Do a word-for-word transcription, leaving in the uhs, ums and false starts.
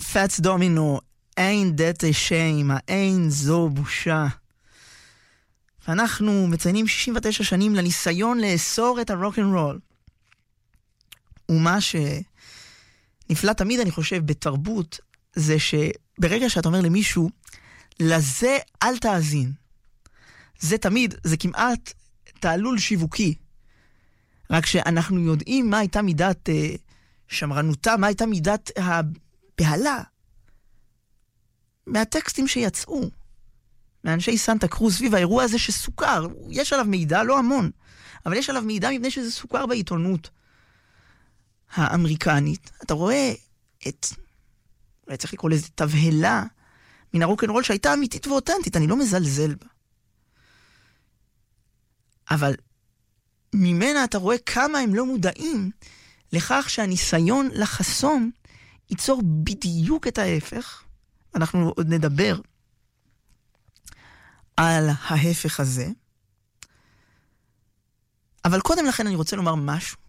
פאטס דומינו, אין that a shame, אין זו בושה. ואנחנו מציינים שישים ותשע שנים לניסיון לאסור את הרוק אנד רול. ומה שנפלא תמיד, אני חושב, בתרבות, זה שברגע שאתה אומר למישהו, לזה אל תאזין. זה תמיד, זה כמעט תעלול שיווקי. רק שאנחנו יודעים מה הייתה מידת אה, שמרנותה, מה הייתה מידת הבהלה. מהטקסטים שיצאו, מאנשי סנטה קרוז, סביב האירוע הזה שסוכר. יש עליו מידע, לא המון, אבל יש עליו מידע מפני שזה סוכר בעיתונות האמריקנית. אתה רואה את, אולי צריך לקרוא לזה תבהלה, מן הרוק'נ'רול שהייתה אמיתית ואותנטית, אני לא מזלזל בה. אבל ממנה אתה רואה כמה הם לא מודעים לכך שהניסיון לחסום ייצור בדיוק את ההפך. אנחנו עוד נדבר על ההפך הזה. אבל קודם לכן אני רוצה לומר משהו